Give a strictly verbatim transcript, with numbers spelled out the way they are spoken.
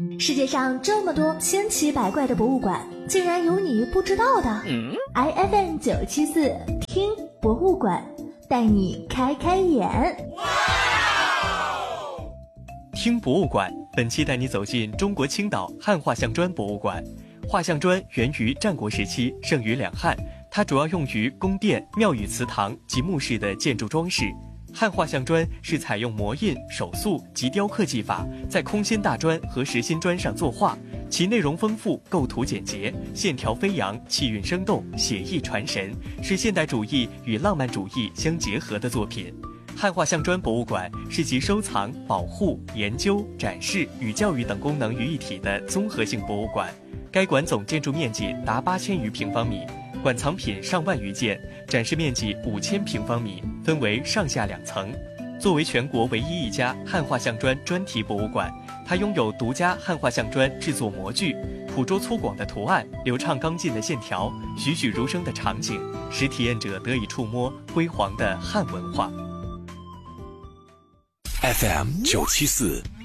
世界上这么多千奇百怪的博物馆，竟然有你不知道的。嗯、I F M 九七四听博物馆，带你开开眼。 听博物馆，本期带你走进中国青岛汉画像砖博物馆。画像砖源于战国时期，盛于两汉，它主要用于宫殿、庙宇、祠堂及墓室的建筑装饰。汉画像砖是采用模印、手塑及雕刻技法，在空心大砖和实心砖上作画，其内容丰富，构图简洁，线条飞扬，气韵生动，写意传神，是现代主义与浪漫主义相结合的作品。汉画像砖博物馆是集收藏、保护、研究、展示与教育等功能于一体的综合性博物馆。该馆总建筑面积达八千余平方米，馆藏品上万余件，展示面积五千平方米，分为上下两层。作为全国唯一一家汉画像砖专题博物馆，它拥有独家汉画像砖制作模具，捕捉粗犷的图案、流畅刚劲的线条、栩栩如生的场景，使体验者得以触摸辉煌的汉文化。 F M 九七四